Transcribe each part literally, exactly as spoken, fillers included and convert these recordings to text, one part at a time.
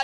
God.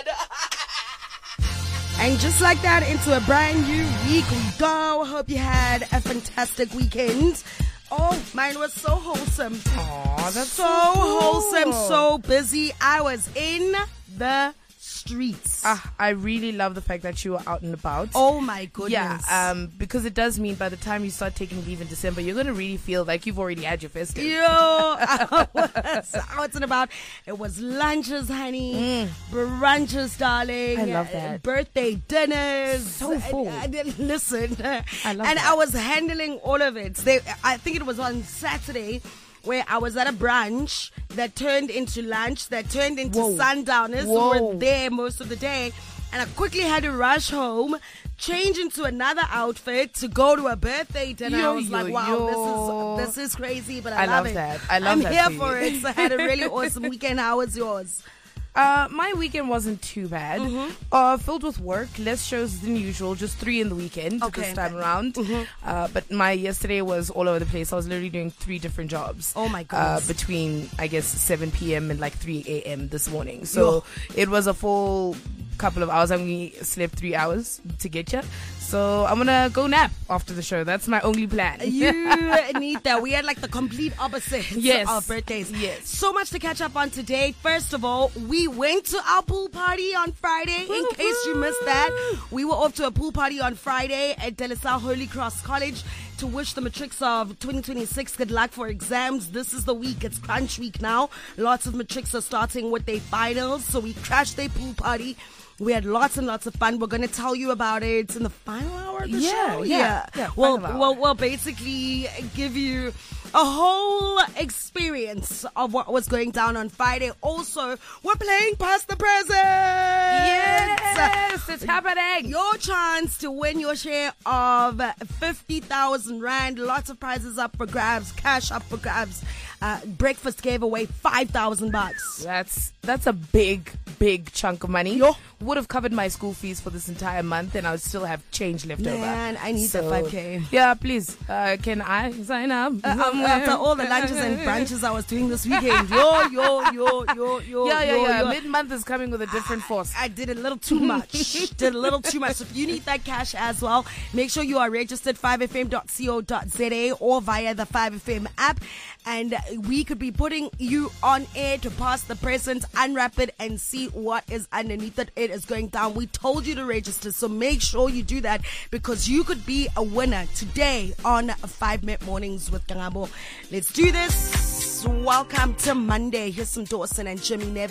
And just like that, into a brand new week we go. Hope you had a fantastic weekend. Oh, mine was so wholesome. Aw, that's so, so cool. wholesome, so busy. I was in the streets. Ah, I really love the fact that you were out and about. Oh my goodness. Yeah, um, because it does mean by the time you start taking leave in December, you're going to really feel like you've already had your festive. Yo, I was out and about. It was lunches, honey. Mm. Brunches, darling. I love that. Birthday dinners. So full. I, I, listen. I love and that. I was handling all of it. They, I think it was on Saturday where I was at a brunch that turned into lunch, that turned into Whoa. sundowners who Whoa. were there most of the day. And I quickly had to rush home, change into another outfit to go to a birthday dinner. Yo, I was yo, like, wow, yo. this is this is crazy, but I, I love, love it. that. I love I'm that here for for you. it. So I had a really awesome weekend. How was yours? Uh, my weekend wasn't too bad. Mm-hmm. Uh, filled with work, less shows than usual, just three in the weekend Okay. this time around. Mm-hmm. Uh, but my yesterday was all over the place. I was literally doing three different jobs. Oh my Uh, goodness. between, I guess, seven p.m. and like three a.m. this morning. So it was a full couple of hours. I only slept three hours to get you. So I'm gonna go nap after the show. That's my only plan. You need that. We had like the complete opposite Yes. of birthdays. Yes. So much to catch up on today. First of all, we went to our pool party on Friday. In case you missed that, we were off to a pool party on Friday at De La Salle Holy Cross College to wish the matrics of twenty twenty-six good luck for exams. This is the week. It's crunch week now. Lots of matrics are starting with their finals. So we crashed their pool party. We had lots and lots of fun. We're going to tell you about it in the final hour of the Yeah, show. yeah, yeah, We'll, final hour. we'll, we'll basically give you a whole experience of what was going down on Friday. Also, we're playing Past the Present. Yes, it's happening. Your chance to win your share of fifty thousand rand. Lots of prizes up for grabs. Cash up for grabs. Uh, breakfast gave away five thousand bucks. That's that's a big, big chunk of money. Yo. Would have covered my school fees for this entire month, and I would still have change left over. Man, I need that five K. Yeah, please. Uh, can I sign up? Uh, um, after all the lunches and brunches I was doing this weekend. Yo, yo, yo, yo, yo, Yeah, yeah, yo, yeah. yo. Mid-month is coming with a different force. I did a little too much. did a little too much. So if you need that cash as well, make sure you are registered five f m dot co dot z a or via the five F M app. And we could be putting you on air to pass the present, unwrap it, and see what is underneath it. It is going down. We told you to register, so make sure you do that because you could be a winner today on five Minute Mornings with Kangabo. Let's do this. Welcome to Monday. Here's some Dawson and Jimmy Never.